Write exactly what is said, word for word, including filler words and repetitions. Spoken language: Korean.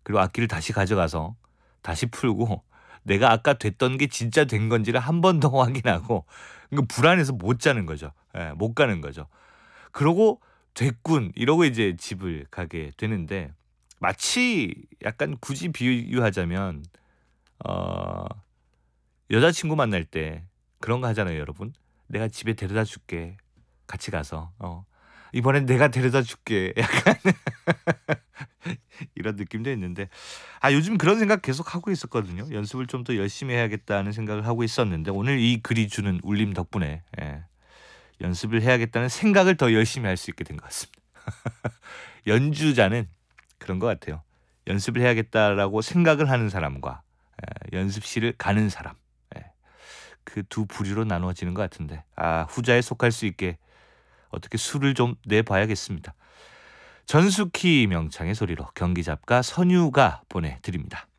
그리고 악기를 다시 가져가서 다시 풀고 내가 아까 됐던 게 진짜 된 건지를 한 번 더 확인하고 그러니까 불안해서 못 자는 거죠. 예 못 가는 거죠. 그러고 '됐군.' 이러고 이제 집을 가게 되는데 마치 약간 굳이 비유하자면 어 여자친구 만날 때 그런 거 하잖아요 여러분. "내가 집에 데려다 줄게. 같이 가서. 어 이번엔 내가 데려다 줄게." 약간 이런 느낌도 있는데 아 요즘 그런 생각 계속하고 있었거든요. '연습을 좀 더 열심히 해야겠다.'는 생각을 하고 있었는데 오늘 이 글이 주는 울림 덕분에 예 연습을 해야겠다는 생각을 더 열심히 할 수 있게 된 것 같습니다. 연주자는 그런 것 같아요. '연습을 해야겠다.'라고 생각을 하는 사람과 예 연습실을 가는 사람 예 그 두 부류로 나누어지는 것 같은데 아 후자에 속할 수 있게 어떻게 수를 좀 내 봐야겠습니다. 전숙희 명창의 소리로 경기 잡가 선유가 보내 드립니다.